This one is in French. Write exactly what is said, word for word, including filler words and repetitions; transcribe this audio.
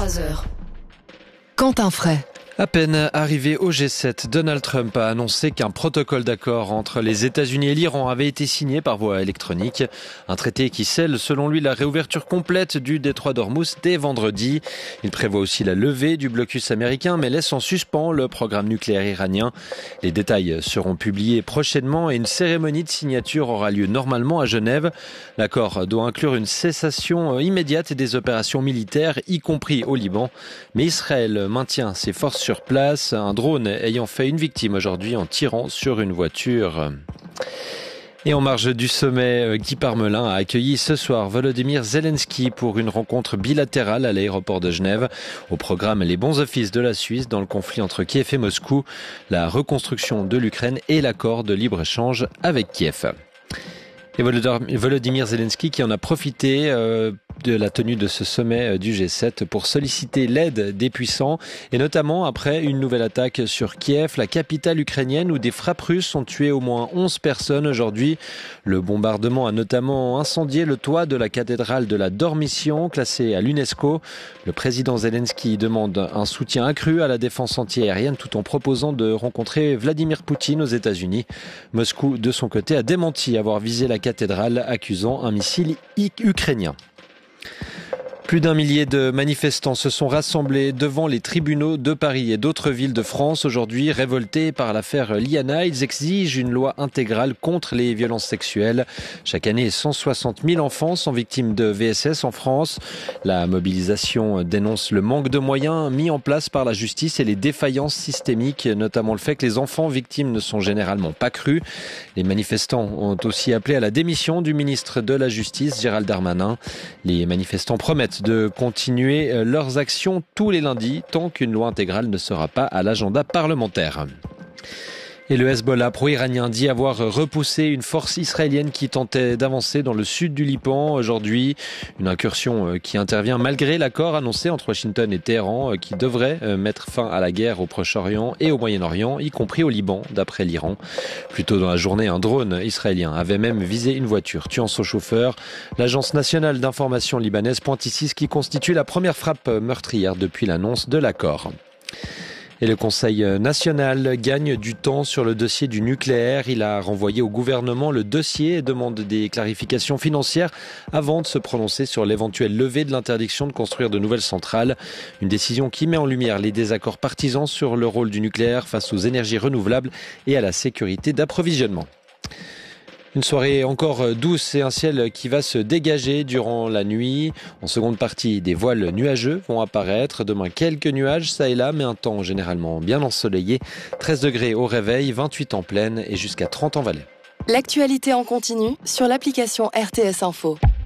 vingt-trois heures. Quentin Fray. À peine arrivé au G sept, Donald Trump a annoncé qu'un protocole d'accord entre les États-Unis et l'Iran avait été signé par voie électronique. Un traité qui scelle, selon lui, la réouverture complète du détroit d'Ormuz dès vendredi. Il prévoit aussi la levée du blocus américain, mais laisse en suspens le programme nucléaire iranien. Les détails seront publiés prochainement et une cérémonie de signature aura lieu normalement à Genève. L'accord doit inclure une cessation immédiate des opérations militaires, y compris au Liban. Mais Israël maintient ses forces sur place, un drone ayant fait une victime aujourd'hui en tirant sur une voiture. Et en marge du sommet, Guy Parmelin a accueilli ce soir Volodymyr Zelensky pour une rencontre bilatérale à l'aéroport de Genève. Au programme, les bons offices de la Suisse dans le conflit entre Kiev et Moscou, la reconstruction de l'Ukraine et l'accord de libre-échange avec Kiev. Et Volodymyr Zelensky qui en a profité euh, de la tenue de ce sommet du G sept pour solliciter l'aide des puissants et notamment après une nouvelle attaque sur Kiev, la capitale ukrainienne où des frappes russes ont tué au moins onze personnes aujourd'hui. Le bombardement a notamment incendié le toit de la cathédrale de la Dormition classée à l'UNESCO. Le président Zelensky demande un soutien accru à la défense antiaérienne tout en proposant de rencontrer Vladimir Poutine aux États-Unis. Moscou, de son côté, a démenti avoir visé la cathédrale, accusant un missile ukrainien. Plus d'un millier de manifestants se sont rassemblés devant les tribunaux de Paris et d'autres villes de France aujourd'hui, révoltés par l'affaire Liana. Ils exigent une loi intégrale contre les violences sexuelles. Chaque année, cent soixante mille enfants sont victimes de V S S en France. La mobilisation dénonce le manque de moyens mis en place par la justice et les défaillances systémiques, notamment le fait que les enfants victimes ne sont généralement pas crus. Les manifestants ont aussi appelé à la démission du ministre de la Justice, Gérald Darmanin. Les manifestants promettent de continuer leurs actions tous les lundis tant qu'une loi intégrale ne sera pas à l'agenda parlementaire. Et le Hezbollah pro-iranien dit avoir repoussé une force israélienne qui tentait d'avancer dans le sud du Liban aujourd'hui. Une incursion qui intervient malgré l'accord annoncé entre Washington et Téhéran qui devrait mettre fin à la guerre au Proche-Orient et au Moyen-Orient, y compris au Liban, d'après l'Iran. Plus tôt dans la journée, un drone israélien avait même visé une voiture, tuant son chauffeur. L'Agence nationale d'information libanaise pointe ici ce qui constitue la première frappe meurtrière depuis l'annonce de l'accord. Et le Conseil national gagne du temps sur le dossier du nucléaire. Il a renvoyé au gouvernement le dossier et demande des clarifications financières avant de se prononcer sur l'éventuelle levée de l'interdiction de construire de nouvelles centrales. Une décision qui met en lumière les désaccords partisans sur le rôle du nucléaire face aux énergies renouvelables et à la sécurité d'approvisionnement. Une soirée encore douce et un ciel qui va se dégager durant la nuit. En seconde partie, des voiles nuageux vont apparaître. Demain, quelques nuages, ça et là, mais un temps généralement bien ensoleillé. treize degrés au réveil, vingt-huit en plaine et jusqu'à trente en vallée. L'actualité en continu sur l'application R T S Info.